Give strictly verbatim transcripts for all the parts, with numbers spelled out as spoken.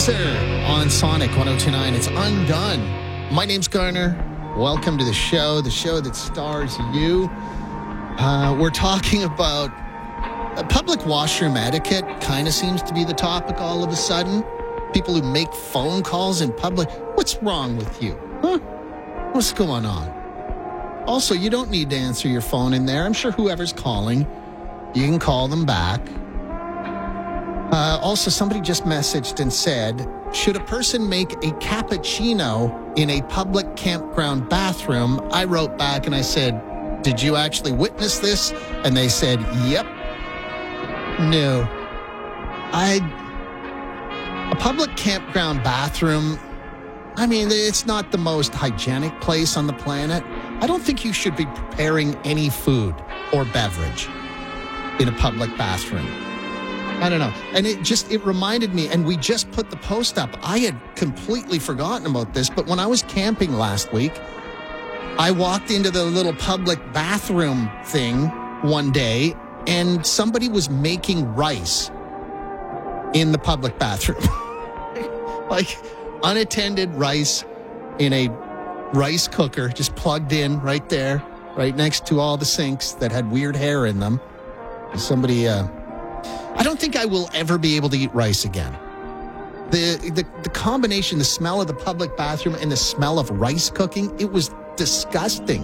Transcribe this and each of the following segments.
Racer on Sonic one oh two point nine. It's Undone. My name's Garner. Welcome to the show, the show that stars you. Uh, we're talking about uh, public washroom etiquette. Kind of seems to be the topic all of a sudden. People who make phone calls in public. What's wrong with you? Huh? What's going on? Also, you don't need to answer your phone in there. I'm sure whoever's calling, you can call them back. Uh, also, somebody just messaged and said, should a person make a cappuccino in a public campground bathroom? I wrote back and I said, did you actually witness this? And they said, yep. No. I... A public campground bathroom, I mean, it's not the most hygienic place on the planet. I don't think you should be preparing any food or beverage in a public bathroom. I don't know. And it just, it reminded me, and we just put the post up. I had completely forgotten about this, but when I was camping last week, I walked into the little public bathroom thing one day, and somebody was making rice in the public bathroom. Like, unattended rice in a rice cooker, just plugged in right there, right next to all the sinks that had weird hair in them. Somebody, uh, I don't think I will ever be able to eat rice again. The, the the combination, the smell of the public bathroom and the smell of rice cooking, it was disgusting.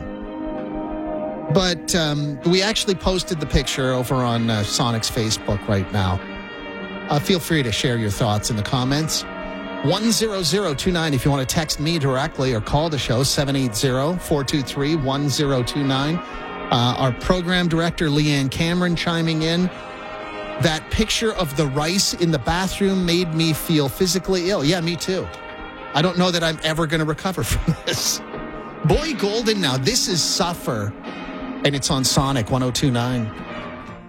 But um, we actually posted the picture over on uh, Sonic's Facebook right now. Uh, feel free to share your thoughts in the comments. one zero zero two nine if you want to text me directly or call the show, seven eight zero, four two three, one zero two nine. Uh, our program director, Leanne Cameron, chiming in. That picture of the rice in the bathroom made me feel physically ill. Yeah, me too. I don't know that I'm ever going to recover from this. Boy Golden now, this is Suffer, and it's on Sonic one oh two point nine.